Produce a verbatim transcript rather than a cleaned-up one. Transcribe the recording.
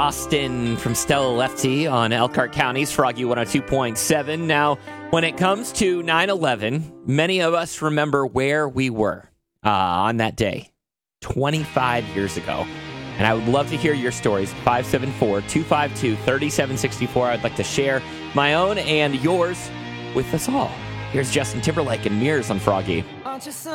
Austin from Stella Lefty on Elkhart County's Froggy one oh two point seven. Now, when it comes to nine eleven, many of us remember where we were uh, on that day, twenty-five years ago. And I would love to hear your stories. five seven four, two five two, three seven six four. I'd like to share my own and yours with us all. Here's Justin Timberlake and Mirrors on Froggy.